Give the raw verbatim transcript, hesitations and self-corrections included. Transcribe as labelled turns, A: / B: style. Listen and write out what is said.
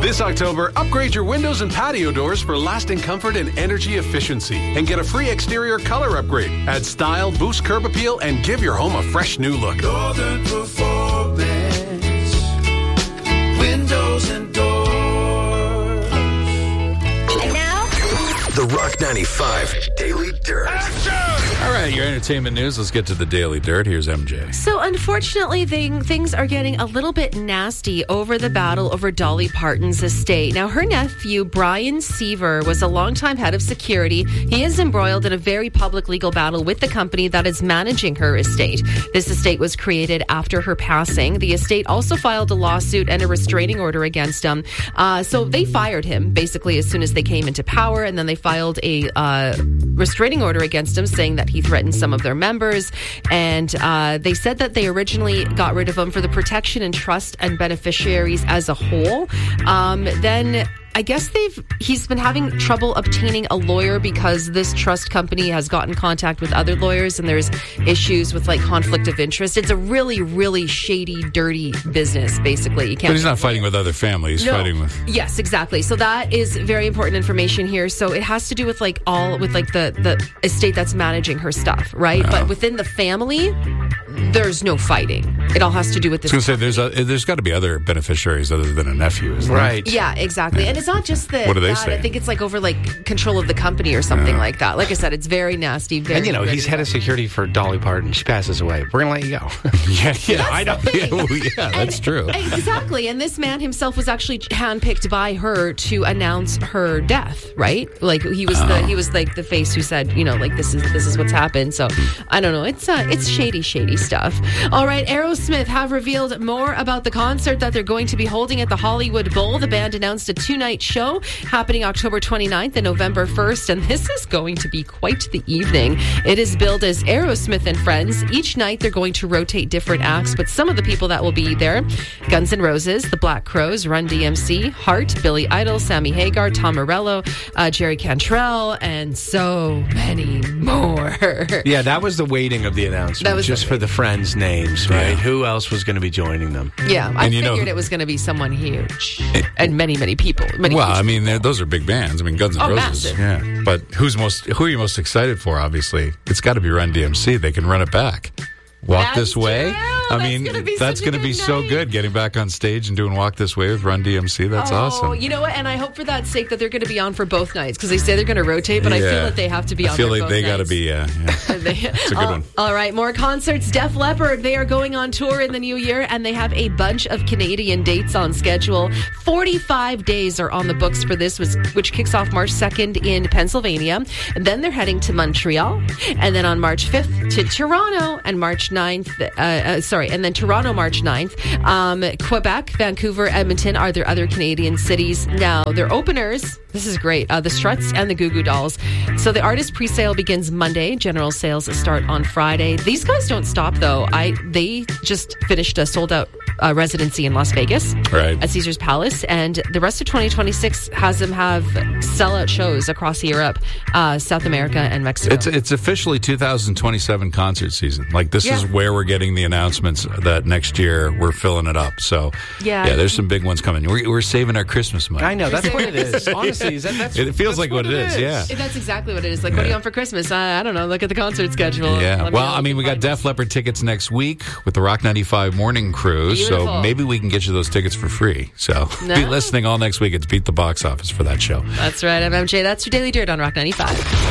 A: This October, upgrade your windows and patio doors for lasting comfort and energy efficiency. And get a free exterior color upgrade. Add style, boost curb appeal, and give your home a fresh new look.
B: Northern Performance. Windows and doors.
C: And now,
D: the Rock ninety-five Daily Dirt.
E: All right, your entertainment news. Let's get to the Daily Dirt. Here's M J.
F: So, unfortunately, thing, things are getting a little bit nasty over the battle over Dolly Parton's estate. Now, her nephew, Brian Seaver, was a longtime head of security. He is embroiled in a very public legal battle with the company that is managing her estate. This estate was created after her passing. The estate also filed a lawsuit and a restraining order against him. Uh, so, they fired him, basically, as soon as they came into power, and then they filed a uh, restraining order against him, saying that he threatened some of their members, and uh, they said that they originally got rid of him for the protection and trust and beneficiaries as a whole. Um, then I guess they've he's been having trouble obtaining a lawyer because this trust company has gotten in contact with other lawyers, and there's issues with like conflict of interest. It's a really, really shady, dirty business, basically. You can't.
E: But he's not fighting with other families. He's
F: no.
E: fighting with.
F: Yes, exactly. So that is very important information here. So it has to do with like all with like the the estate that's managing her stuff, right?
E: Oh.
F: But within the family, there's no fighting. It all has to do with this.
E: I was going to say there's a, there's got to be other beneficiaries other than a nephew, isn't there?
G: Right.
F: Yeah, exactly. And it's not just the.
E: What do they
F: that.
E: say?
F: I think it's like over like control of the company or something like that. Like I said, it's very nasty. Very.
G: And you know, he's head of security for Dolly Parton. She passes away. We're gonna let you go.
E: yeah, yeah,
F: I know.
E: Yeah, well, yeah, that's
F: And-
E: true.
F: Exactly. And this man himself was actually handpicked by her to announce her death, right? Like he was
E: Oh.
F: the he was like the face who said, you know, like this is this is what's happened. So I don't know. It's uh, it's shady, shady stuff. All right, Aerosmith have revealed more about the concert that they're going to be holding at the Hollywood Bowl. The band announced a two-night show happening October twenty-ninth and November first, and this is going to be quite the evening. It is billed as Aerosmith and Friends. Each night they're going to rotate different acts, but some of the people that will be there: Guns N' Roses, The Black Crowes, Run D M C, Heart, Billy Idol, Sammy Hagar, Tom Morello, uh, Jerry Cantrell, and so many more.
G: Yeah, that was the weighting of the announcement.
F: That was
G: just
F: the-
G: for the Friends names, right?
E: Yeah.
G: Who else was going to be joining them?
F: Yeah, I
E: And you know-
F: figured it was going to be someone huge and many, many people. Many
E: Well,
F: huge
E: I mean, they're- those are big bands. I mean, Guns N'
F: Oh,
E: Roses.
F: massive.
E: Yeah. But who's most? Who are you most excited for? Obviously, it's got to be Run D M C. They can run it back. Walk
F: That's
E: This Way.
F: true.
E: I
F: That's
E: mean,
F: gonna be
E: that's
F: such a
E: going to be
F: good
E: so
F: night.
E: good. Getting back on stage and doing Walk This Way with Run D M C. That's
F: oh,
E: awesome.
F: You know what? And I hope for that sake that they're going to be on for both nights because they say they're going to rotate, but I feel
E: Yeah.
F: that they have to be on
E: I feel
F: for
E: like
F: both
E: they
F: nights.
E: got to be. Uh, yeah.
F: It's
E: a good one.
F: All right, more concerts. Def Leppard, they are going on tour in the new year, and they have a bunch of Canadian dates on schedule. forty-five days are on the books for this, which, which kicks off March second in Pennsylvania. And then they're heading to Montreal, and then on March fifth to Toronto, and March ninth, uh, uh, sorry, and then Toronto March ninth. Um, Quebec, Vancouver, Edmonton are their other Canadian cities. Now, their openers, this is great, uh, the Struts and the Goo Goo Dolls. So the artist pre-sale begins Monday. General sales start on Friday. These guys don't stop, though. I They just finished a sold-out uh, residency in Las Vegas
E: Right.
F: at Caesars Palace, and the rest of twenty twenty-six has them have sellout shows across Europe, uh, South America, and Mexico.
E: It's it's officially two thousand twenty-seven concert season. Like this
F: Yeah.
E: is where we're getting the announcements that next year we're filling it up. So
F: Yeah.
E: yeah, there's some big ones coming. We're, we're saving our Christmas money.
G: I know, that's what it is. Honestly, is that, that's,
E: It feels
G: that's
E: like what it is, yeah.
F: That's exactly what it is. Like, what are you on for Christmas? I, I don't know. Look at the concert schedule.
E: Yeah.
F: Let me
E: Well,
F: know
E: I mean,
F: what
E: we
F: you
E: got
F: find.
E: Def Leppard tickets next week with the Rock ninety-five Morning Crew. So
F: Beautiful.
E: maybe we can get you those tickets for free. So
F: No.
E: be listening all next week. It's Beat the Box Office for that show.
F: That's right. I'm M J. That's your Daily Dirt on Rock ninety-five.